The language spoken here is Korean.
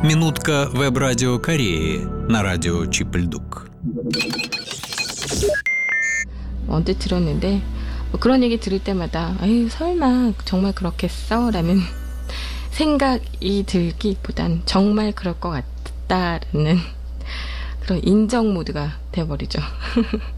Минутка веб-радио Кореи на радио Чипльдук. 언뜻 들었는데 그런 얘기 들을 때마다 에이 설마 정말 그렇겠어? 라는 생각이 들기보단 정말 그럴 것 같다라는 그런 인정 모드가 돼버리죠.